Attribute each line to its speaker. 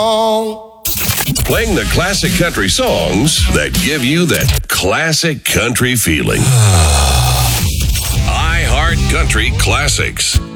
Speaker 1: Playing the classic country songs that give you that classic country feeling. iHeart Country Classics.